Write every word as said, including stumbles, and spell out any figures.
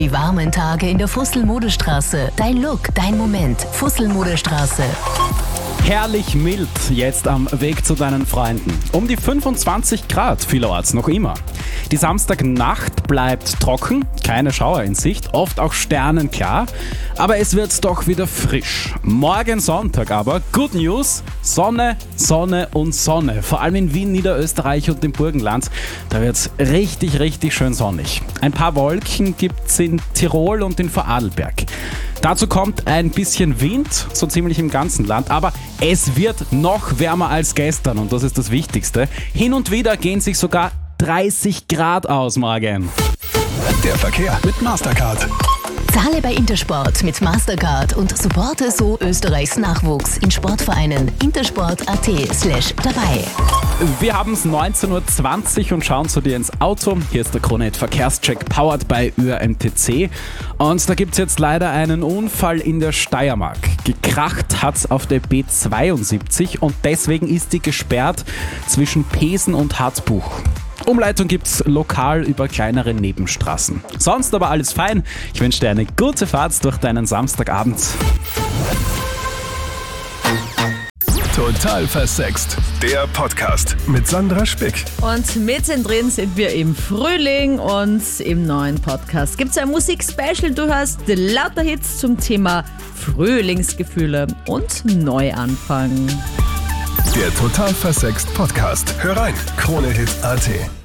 Die warmen Tage in der Fussel-Modestraße. Dein Look, dein Moment. Fussel-Modestraße. Herrlich mild jetzt am Weg zu deinen Freunden. Um die fünfundzwanzig Grad vielerorts noch immer. Die Samstagnacht bleibt trocken, keine Schauer in Sicht, oft auch sternenklar, aber es wird doch wieder frisch. Morgen Sonntag aber, Good News, Sonne, Sonne und Sonne. Vor allem in Wien, Niederösterreich und dem Burgenland, da wird es richtig, richtig schön sonnig. Ein paar Wolken gibt es in Tirol und in Vorarlberg. Dazu kommt ein bisschen Wind, so ziemlich im ganzen Land, aber es wird noch wärmer als gestern und das ist das Wichtigste. Hin und wieder gehen sich sogar dreißig Grad aus morgen. Der Verkehr mit Mastercard. Zahle bei Intersport mit Mastercard und supporte so Österreichs Nachwuchs in Sportvereinen. intersport.at slash dabei. Wir haben es neunzehn Uhr zwanzig und schauen zu dir ins Auto. Hier ist der Krone-Hit Verkehrscheck, powered by Ö R M T C. Und da gibt es jetzt leider einen Unfall in der Steiermark. Gekracht hat es auf der B zweiundsiebzig und deswegen ist die gesperrt zwischen Pesen und Harzbuch. Umleitung gibt's lokal über kleinere Nebenstraßen. Sonst aber alles fein. Ich wünsche dir eine gute Fahrt durch deinen Samstagabend. Total versext. Der Podcast mit Sandra Spick. Und mittendrin sind wir im Frühling und im neuen Podcast gibt es ein Musikspecial. Du hast lauter Hits zum Thema Frühlingsgefühle und Neuanfang. Der Total versext Podcast. Hör rein, Krone-Hit Punkt A T.